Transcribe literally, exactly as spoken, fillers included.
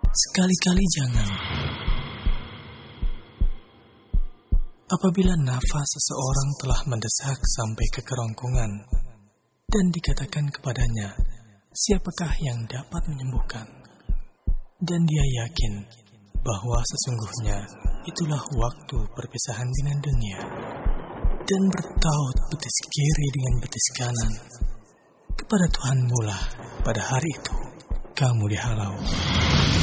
Sekali-kali jangan. Apabila nafas seseorang telah mendesak sampai ke kerongkongan dan dikatakan kepadanya, siapakah yang dapat menyembuhkan? Dan dia yakin bahwa sesungguhnya itulah waktu perpisahan dengan dunia, dan bertaut betis kiri dengan betis kanan, kepada Tuhan mula pada hari itu kamu dihalau.